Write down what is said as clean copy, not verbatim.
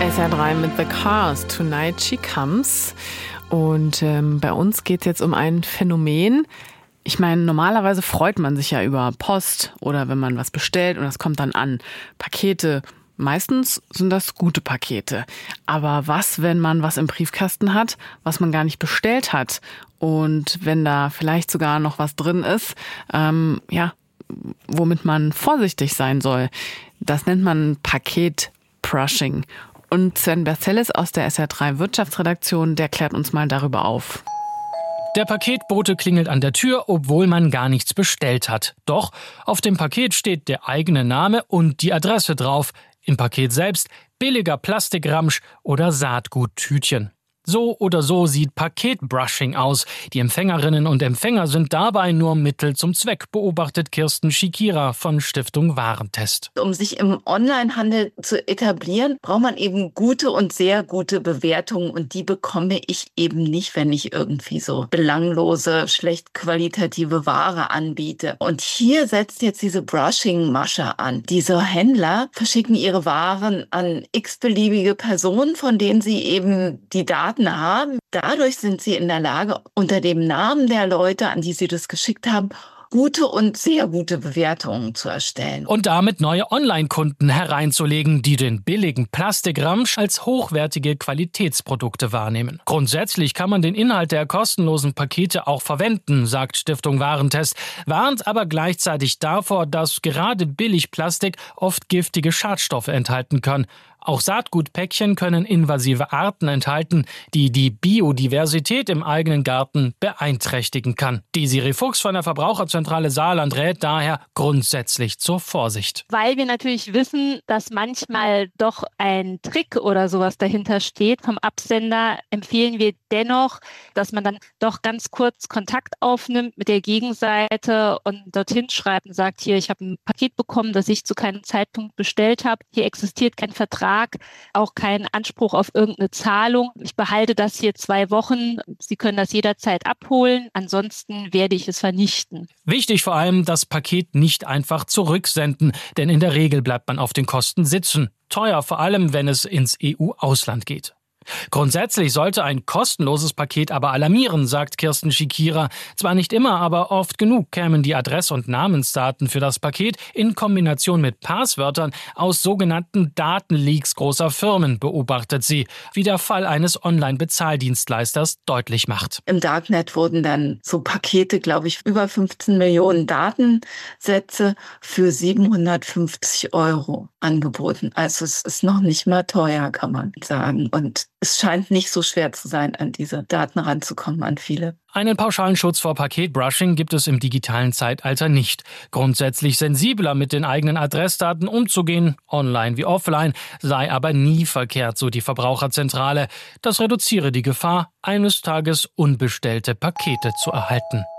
SR3 mit The Cars, Tonight She Comes. Und bei uns geht es jetzt um ein Phänomen. Ich meine, normalerweise freut man sich ja über Post oder wenn man was bestellt und das kommt dann an. Pakete, meistens sind das gute Pakete. Aber was, wenn man was im Briefkasten hat, was man gar nicht bestellt hat? Und wenn da vielleicht sogar noch was drin ist, womit man vorsichtig sein soll. Das nennt man Paket-Brushing. Und Sven Berzelis aus der SR3 Wirtschaftsredaktion, der klärt uns mal darüber auf. Der Paketbote klingelt an der Tür, obwohl man gar nichts bestellt hat. Doch auf dem Paket steht der eigene Name und die Adresse drauf. Im Paket selbst billiger Plastikramsch oder Saatguttütchen. So oder so sieht Paketbrushing aus. Die Empfängerinnen und Empfänger sind dabei nur Mittel zum Zweck, beobachtet Kirsten Schikira von Stiftung Warentest. Um sich im Onlinehandel zu etablieren, braucht man eben gute und sehr gute Bewertungen. Und die bekomme ich eben nicht, wenn ich irgendwie so belanglose, schlecht qualitative Ware anbiete. Und hier setzt jetzt diese Brushing-Masche an. Diese Händler verschicken ihre Waren an x-beliebige Personen, von denen sie eben die Daten haben. Dadurch sind sie in der Lage, unter dem Namen der Leute, an die sie das geschickt haben, gute und sehr gute Bewertungen zu erstellen. Und damit neue Online-Kunden hereinzulegen, die den billigen Plastikramsch als hochwertige Qualitätsprodukte wahrnehmen. Grundsätzlich kann man den Inhalt der kostenlosen Pakete auch verwenden, sagt Stiftung Warentest, warnt aber gleichzeitig davor, dass gerade Billigplastik oft giftige Schadstoffe enthalten kann. Auch Saatgutpäckchen können invasive Arten enthalten, die die Biodiversität im eigenen Garten beeinträchtigen kann. Desiree Fuchs von der Verbraucherzentrale Saarland rät daher grundsätzlich zur Vorsicht. Weil wir natürlich wissen, dass manchmal doch ein Trick oder sowas dahinter steht vom Absender, empfehlen wir dennoch, dass man dann doch ganz kurz Kontakt aufnimmt mit der Gegenseite und dorthin schreibt und sagt, hier, ich habe ein Paket bekommen, das ich zu keinem Zeitpunkt bestellt habe. Hier existiert kein Vertrag, auch kein Anspruch auf irgendeine Zahlung. Ich behalte das hier 2 Wochen. Sie können das jederzeit abholen. Ansonsten werde ich es vernichten. Wichtig vor allem, das Paket nicht einfach zurücksenden, denn in der Regel bleibt man auf den Kosten sitzen. Teuer, vor allem wenn es ins EU-Ausland geht. Grundsätzlich sollte ein kostenloses Paket aber alarmieren, sagt Kirsten Schikira. Zwar nicht immer, aber oft genug kämen die Adress- und Namensdaten für das Paket in Kombination mit Passwörtern aus sogenannten Datenleaks großer Firmen, beobachtet sie, wie der Fall eines Online-Bezahldienstleisters deutlich macht. Im Darknet wurden dann so Pakete, glaube ich, über 15 Millionen Datensätze für 750 € angeboten. Also es ist noch nicht mal teuer, kann man sagen. Und es scheint nicht so schwer zu sein, an diese Daten ranzukommen, an viele. Einen pauschalen Schutz vor Paketbrushing gibt es im digitalen Zeitalter nicht. Grundsätzlich sensibler mit den eigenen Adressdaten umzugehen, online wie offline, sei aber nie verkehrt, so die Verbraucherzentrale. Das reduziere die Gefahr, eines Tages unbestellte Pakete zu erhalten.